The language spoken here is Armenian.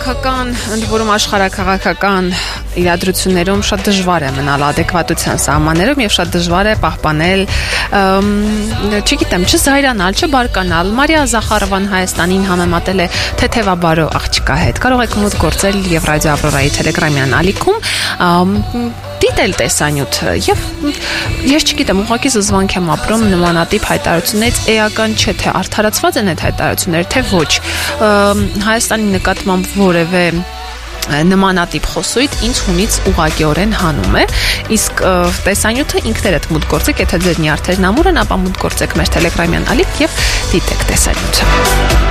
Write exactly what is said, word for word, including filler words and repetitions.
քաղաքական, ընդ որում աշխարհաքաղաքական իրադրություններում շատ դժվար է մնալ adekvatության սահմաններում եւ շատ դժվար է պահպանել, չգիտեմ, չզայրանալ, չբարկանալ։ Մարիա Զախարովան Հայաստանին համեմատել է թեթևաբարո աղջկա հետ։ Կարող եք մուտք գործել եւ Ռադիո Ավրորայի Տելեգրամյան ալիքում դիտել տեսանյութը եւ ես չգիտեմ, ուղղակի զզվանք եմ ապրում նմանատիպ հայտարարություններից, էական չէ թե արդարացված են այդ հայտարարությունները, թե ոչ։ Հայաստանի նկատմամբ որևէ նմանատիպ խոսույթ ինձ հունից ուղղակիորեն հանում է, իսկ տեսանյութը ինքներդ մուտք գործեք, եթե ձեր նյարդերն ամուր են, ապա մուտք գործեք մեր Տելեգրամյան ալիք եւ դիտեք տեսանյութը։